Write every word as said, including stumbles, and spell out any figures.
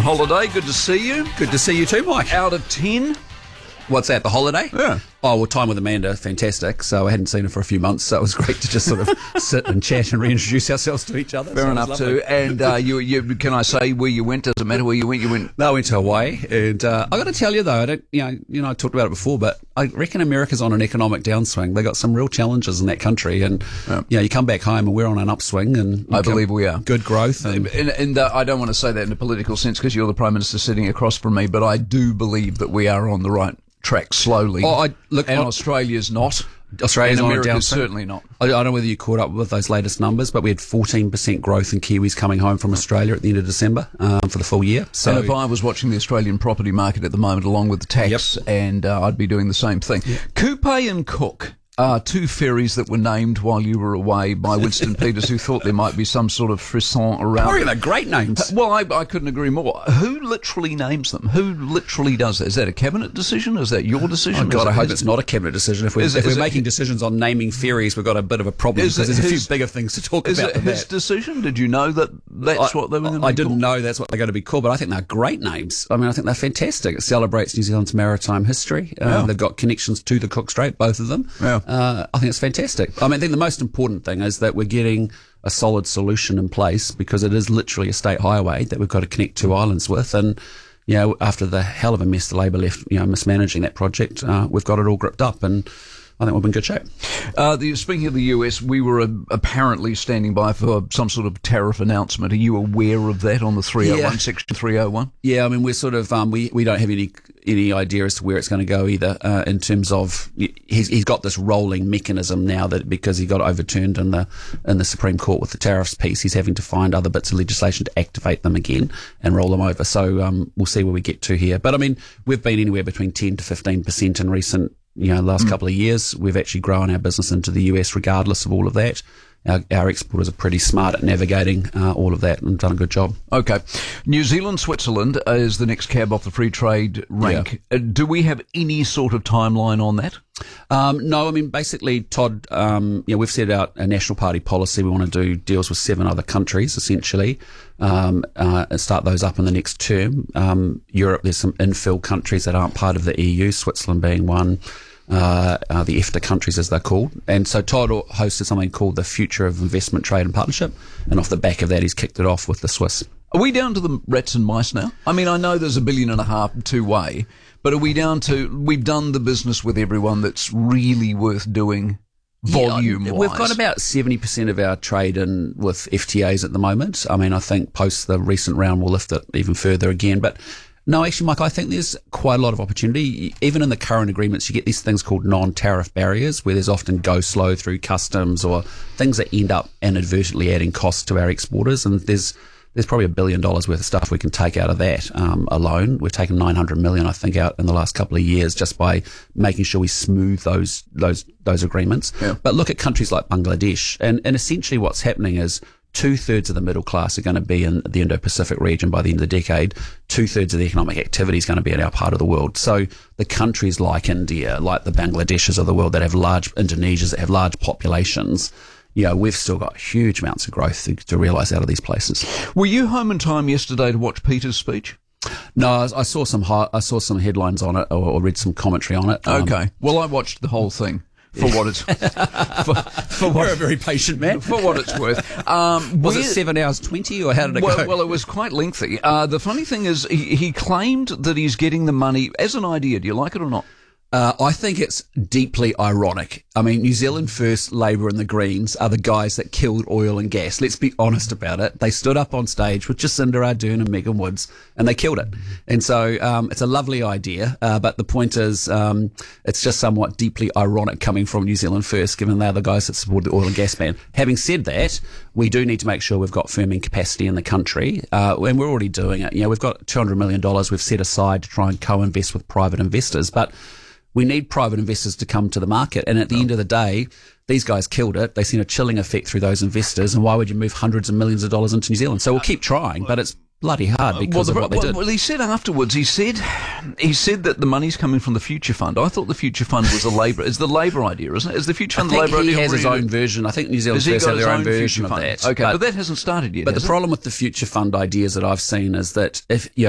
from holiday. Good to see you. Good to see you too, Mike. Out of ten. What's that, the holiday? Yeah. Oh, well, time with Amanda, fantastic. So I hadn't seen her for a few months, so it was great to just sort of sit and chat and reintroduce ourselves to each other. Fair so enough too. And uh, you, you, can I say where you went? Does it matter where you went? You went. No, I went to Hawaii, and uh, I got to tell you though, I don't, you know, you know, I talked about it before, but I reckon America's on an economic downswing. They got some real challenges in that country, and Yeah. you know, you come back home and we're on an upswing, and I believe we are. good growth. And, And, and uh, I don't want to say that in a political sense because you're the Prime Minister sitting across from me, but I do believe that we are on the right track slowly. oh, I look, and I- Australia's not. Australia's and on a America's downswing. certainly not. I I don't know whether you caught up with those latest numbers, but we had fourteen percent growth in Kiwis coming home from Australia at the end of December um, for the full year. So And if I was watching the Australian property market at the moment, along with the tax, and uh, I'd be doing the same thing. Coupe and Cook are two ferries that were named while you were away by Winston Peters, who thought there might be some sort of frisson around. I reckon they're great names. Well, I, I couldn't agree more. Who literally names them? Who literally does that? Is that a cabinet decision? Is that your decision? Oh God, Is I it- hope is- it's not a cabinet decision. If we're, Is it- if we're is it- making decisions on naming ferries, we've got a bit of a problem Is because it there's a few his- bigger things to talk Is about it than his that. decision? Did you know that that's I, what they were going to I be didn't called? know that's what they're going to be called, but I think they're great names. I mean, I think they're fantastic. It celebrates New Zealand's maritime history. Um, Yeah. They've got connections to the Cook Strait, both of them. Yeah. Uh, I think it's fantastic. I mean, I think the most important thing is that we're getting a solid solution in place because it is literally a state highway that we've got to connect two islands with. And, you know, after the hell of a mess the Labor left, you know, mismanaging that project, uh, we've got it all gripped up and I think we're in good shape. Uh, the, speaking of the U S, we were uh, apparently standing by for some sort of tariff announcement. Are you aware of that on the three oh one, Yeah. Section three oh one? Yeah, I mean, we're sort of, um, we, we don't have any any idea as to where it's going to go either, uh, in terms of, he's, he's got this rolling mechanism now that because he got overturned in the, in the Supreme Court with the tariffs piece, he's having to find other bits of legislation to activate them again and roll them over. So, um, we'll see where we get to here. But I mean, we've been anywhere between ten to fifteen percent in recent, you know, last mm. couple of years. We've actually grown our business into the U S regardless of all of that. Our, our exporters are pretty smart at navigating uh, all of that and done a good job. Okay. New Zealand, Switzerland is the next cab off the free trade rank. Yeah. Uh, do we have any sort of timeline on that? Um, no, I mean, basically, Todd, um, you know, we've set out a national party policy. We want to do deals with seven other countries, essentially, um, uh, and start those up in the next term. Um, Europe, there's some infill countries that aren't part of the E U, Switzerland being one. Uh, uh, the EFTA countries, as they're called. And so Todd hosted something called the Future of Investment, Trade and Partnership. And off the back of that, he's kicked it off with the Swiss. Are we down to the rats and mice now? I mean, I know there's a billion and a half two-way, but are we down to, we've done the business with everyone that's really worth doing volume-wise? Yeah, we've got about seventy percent of our trade in with F T As at the moment. I mean, I think post the recent round we'll lift it even further again. But no, actually, Mike, I think there's quite a lot of opportunity. Even in the current agreements, you get these things called non-tariff barriers where there's often go slow through customs or things that end up inadvertently adding costs to our exporters. And there's there's probably a billion dollars worth of stuff we can take out of that um, alone. We've taken nine hundred million, I think, out in the last couple of years just by making sure we smooth those those those agreements. Yeah. But look at countries like Bangladesh, and, and essentially what's happening is two-thirds of the middle class are going to be in the Indo-Pacific region by the end of the decade. Two-thirds of the economic activity is going to be in our part of the world. So the countries like India, like the Bangladeshs of the world that have large, Indonesias that have large populations, you know, we've still got huge amounts of growth to, to realise out of these places. Were you home in time yesterday to watch Peter's speech? No, I, I saw some hi- I saw some headlines on it or, or read some commentary on it. Um, Okay. Well, I watched the whole thing. For what it's for, for what, You're a very patient man. for what it's worth. Um, Was it where- seven hours twenty, or how did it well, go? well, it was quite lengthy. Uh, the funny thing is, he, he claimed that he's getting the money as an idea. Do you like it or not? Uh, I think it's deeply ironic. I mean, New Zealand First, Labour and the Greens are the guys that killed oil and gas. Let's be honest about it. They stood up on stage with Jacinda Ardern and Megan Woods, and they killed it. And so um, it's a lovely idea, uh, but the point is um, it's just somewhat deeply ironic coming from New Zealand First, given they're the guys that supported the oil and gas ban. Having said that, we do need to make sure we've got firming capacity in the country, uh, and we're already doing it. You know, we've got two hundred million dollars we've set aside to try and co-invest with private investors, but we need private investors to come to the market. And at the oh. end of the day, these guys killed it. They seen a chilling effect through those investors. And why would you move hundreds of millions of dollars into New Zealand? So we'll keep trying, but it's bloody hard because well, the, of what they well, did. Well, he said afterwards, he said he said that the money's coming from the Future Fund. I thought the Future Fund was a Labour, is the Labour idea, isn't it? Is the Future Fund I think the Labour he idea? has his Really? own version. I think New Zealand Has he First got have his their own, own version Future of Fund? that. Okay, but, but that hasn't started yet. But the has it? problem with the Future Fund ideas that I've seen is that if you know,